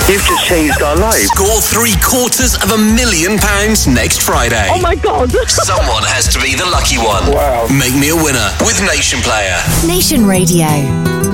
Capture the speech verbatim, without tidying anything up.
You've just changed our lives. Score three quarters of a million pounds next Friday. Oh my God. Someone has to be the lucky one. Wow. Make me a winner with Nation Player. Nation Radio.